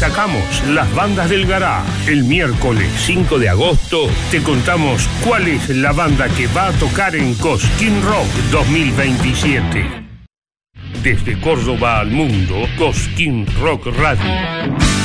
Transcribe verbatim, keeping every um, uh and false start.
destacamos las bandas del garage. El miércoles cinco de agosto te contamos cuál es la banda que va a tocar en Cosquín Rock dos mil veintisiete. Desde Córdoba al mundo, Cosquín Rock Radio.